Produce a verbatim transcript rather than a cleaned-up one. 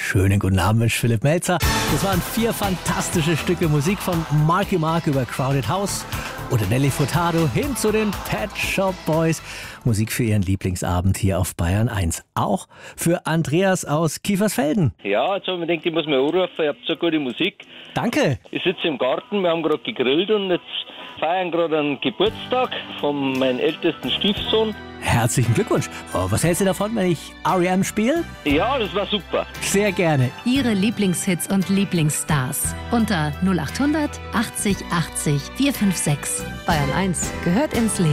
Schönen guten Abend, Mensch, Philipp Melzer. Das waren vier fantastische Stücke Musik von Marky Mark über Crowded House oder Nelly Furtado hin zu den Pet Shop Boys. Musik für ihren Lieblingsabend hier auf Bayern eins. Auch für Andreas aus Kiefersfelden. Ja, jetzt habe ich mir gedacht, ich muss mal anrufen, ihr habt so gute Musik. Danke. Ich sitze im Garten, wir haben gerade gegrillt und jetzt feiern gerade einen Geburtstag von meinem ältesten Stiefsohn. Herzlichen Glückwunsch. Oh, was hältst du davon, wenn ich R E M spiele? Ja, das war super. Sehr gerne. Ihre Lieblingshits und Lieblingsstars unter null acht hundert achtzig achtzig vier fünf sechs. Bayern eins gehört ins Leben.